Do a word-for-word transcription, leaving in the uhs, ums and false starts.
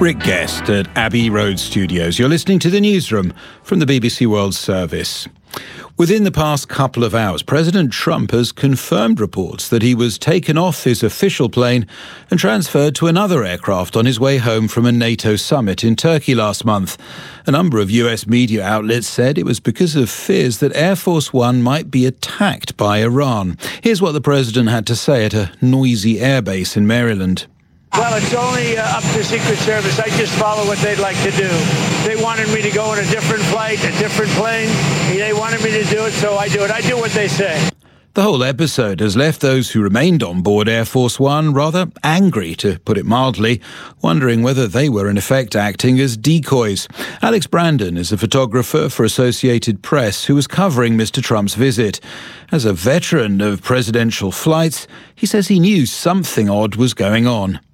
Rick Guest at Abbey Road Studios. You're listening to the newsroom from the B B C World Service. Within the past couple of hours, President Trump has confirmed reports that he was taken off his official plane and transferred to another aircraft on his way home from a NATO summit in Turkey last month. A number of U S media outlets said it was because of fears that Air Force One might be attacked by Iran. Here's what the president had to say at a noisy airbase in Maryland. Well, it's only uh, up to Secret Service. I just follow what they'd like to do. They wanted me to go on a different flight, a different plane. They wanted me to do it, so I do it. I do what they say. The whole episode has left those who remained on board Air Force One rather angry, to put it mildly, wondering whether they were in effect acting as decoys. Alex Brandon is a photographer for Associated Press who was covering Mister Trump's visit. As a veteran of presidential flights, he says he knew something odd was going on.